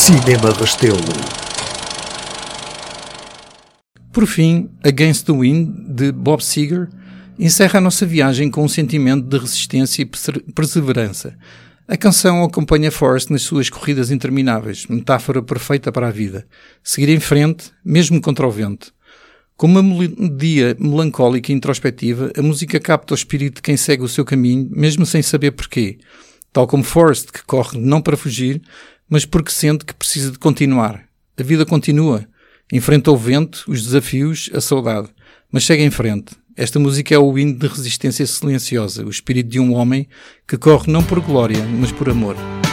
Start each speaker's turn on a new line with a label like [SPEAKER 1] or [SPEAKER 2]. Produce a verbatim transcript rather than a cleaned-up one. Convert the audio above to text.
[SPEAKER 1] Cinema Restelo. Por fim, Against the Wind, de Bob Seger, encerra a nossa viagem com um sentimento de resistência e perseverança. A canção acompanha Forrest nas suas corridas intermináveis, metáfora perfeita para a vida. Seguir em frente, mesmo contra o vento. Com uma melodia melancólica e introspectiva, a música capta o espírito de quem segue o seu caminho, mesmo sem saber porquê. Tal como Forrest, que corre não para fugir, mas porque sente que precisa de continuar. A vida continua. Enfrenta o vento, os desafios, a saudade. Mas segue em frente. Esta música é o hino de resistência silenciosa, o espírito de um homem que corre não por glória, mas por amor.